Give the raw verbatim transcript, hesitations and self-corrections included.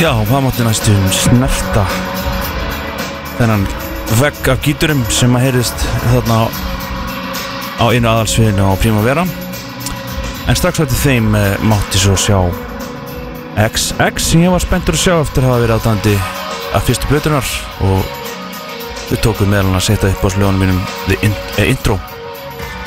Já, það mátti næstum snerta þennan vegg af gíturum sem að heyrðist þarna á, á einu aðalsviðinu á Primavera. En strax eftir þeim eh, mátti svo sjá X X sem ég var spenntur að sjá eftir að hafa verið aðdandi af fyrstu plötunar og við tókum meðal hann að setja upp á slögunum mínum The in- eh, Intro.